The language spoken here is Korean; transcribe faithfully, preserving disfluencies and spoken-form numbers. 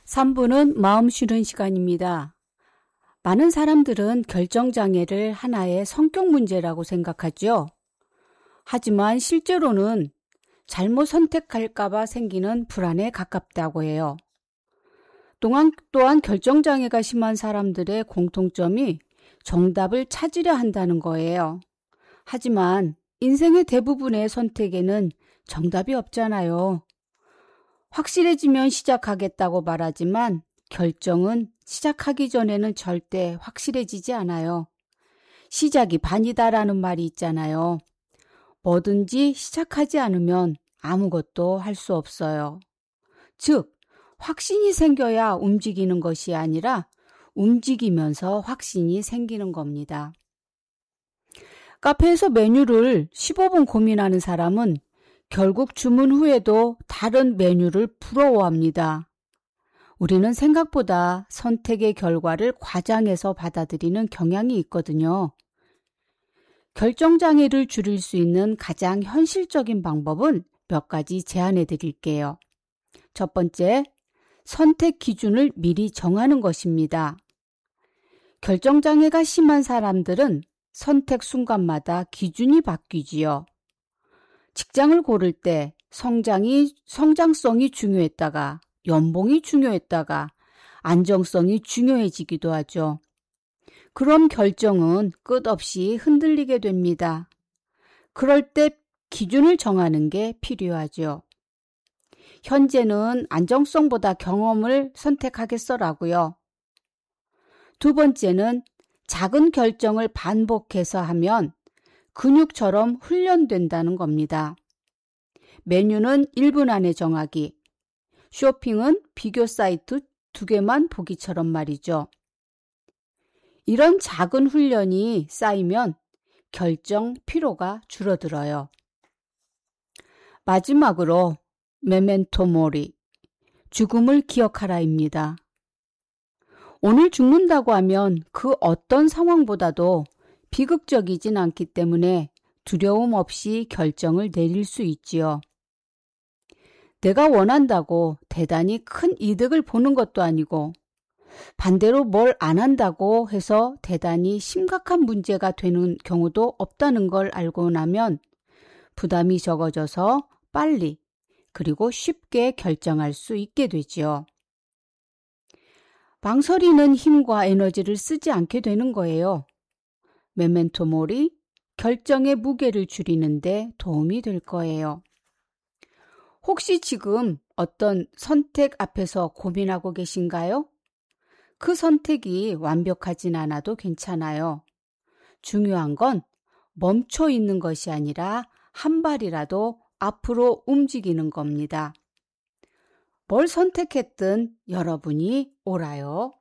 삼 부는 마음 쉬는 시간입니다. 많은 사람들은 결정장애를 하나의 성격 문제라고 생각하죠. 하지만 실제로는 잘못 선택할까봐 생기는 불안에 가깝다고 해요. 또한, 또한 결정장애가 심한 사람들의 공통점이 정답을 찾으려 한다는 거예요. 하지만 인생의 대부분의 선택에는 정답이 없잖아요. 확실해지면 시작하겠다고 말하지만 결정은 시작하기 전에는 절대 확실해지지 않아요. 시작이 반이다라는 말이 있잖아요. 뭐든지 시작하지 않으면 아무것도 할 수 없어요. 즉, 확신이 생겨야 움직이는 것이 아니라 움직이면서 확신이 생기는 겁니다. 카페에서 메뉴를 십오 분 고민하는 사람은 결국 주문 후에도 다른 메뉴를 부러워합니다. 우리는 생각보다 선택의 결과를 과장해서 받아들이는 경향이 있거든요. 결정장애를 줄일 수 있는 가장 현실적인 방법은 몇 가지 제안해 드릴게요. 첫 번째, 선택 기준을 미리 정하는 것입니다. 결정장애가 심한 사람들은 선택 순간마다 기준이 바뀌지요. 직장을 고를 때 성장이, 성장성이 중요했다가 연봉이 중요했다가 안정성이 중요해지기도 하죠. 그럼 결정은 끝없이 흔들리게 됩니다. 그럴 때 기준을 정하는 게 필요하죠. 현재는 안정성보다 경험을 선택하겠어라고요. 두 번째는 작은 결정을 반복해서 하면 근육처럼 훈련된다는 겁니다. 메뉴는 일 분 안에 정하기, 쇼핑은 비교 사이트 두 개만 보기처럼 말이죠. 이런 작은 훈련이 쌓이면 결정 피로가 줄어들어요. 마지막으로 메멘토 모리, 죽음을 기억하라입니다. 오늘 죽는다고 하면 그 어떤 상황보다도 비극적이진 않기 때문에 두려움 없이 결정을 내릴 수 있지요. 내가 원한다고 대단히 큰 이득을 보는 것도 아니고 반대로 뭘 안 한다고 해서 대단히 심각한 문제가 되는 경우도 없다는 걸 알고 나면 부담이 적어져서 빨리 그리고 쉽게 결정할 수 있게 되지요. 망설이는 힘과 에너지를 쓰지 않게 되는 거예요. 메멘토 모리, 결정의 무게를 줄이는 데 도움이 될 거예요. 혹시 지금 어떤 선택 앞에서 고민하고 계신가요? 그 선택이 완벽하진 않아도 괜찮아요. 중요한 건 멈춰 있는 것이 아니라 한 발이라도 앞으로 움직이는 겁니다. 뭘 선택했든 여러분이 옳아요.